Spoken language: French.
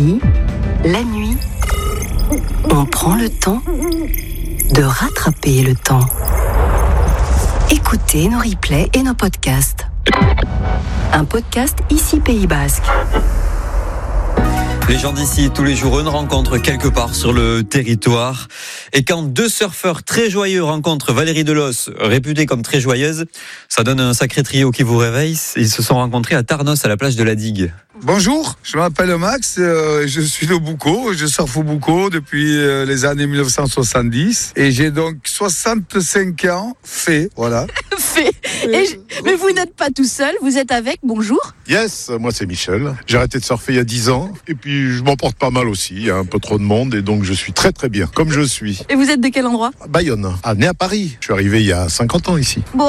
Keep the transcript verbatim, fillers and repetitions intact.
Ici, la nuit, on prend le temps de rattraper le temps. Écoutez nos replays et nos podcasts. Un podcast Ici Pays Basque. Les gens d'ici, tous les jours, une rencontre quelque part sur le territoire. Et quand deux surfeurs très joyeux rencontrent Valérie Delos, réputée comme très joyeuse, ça donne un sacré trio qui vous réveille. Ils se sont rencontrés à Tarnos, à la plage de la Digue. Bonjour, je m'appelle Max, euh, je suis de Boucau, je surfe au Boucau depuis euh, les années dix-neuf cent soixante-dix et j'ai donc soixante-cinq ans, fait, voilà. fait. Et je... Mais vous n'êtes pas tout seul, vous êtes avec, bonjour. Yes, moi c'est Michel, j'ai arrêté de surfer il y a dix ans et puis je m'en porte pas mal aussi, il y a un peu trop de monde et donc je suis très très bien, comme je suis. Et vous êtes de quel endroit ? Bayonne, ah, né à Paris, je suis arrivé il y a cinquante ans ici. Bon.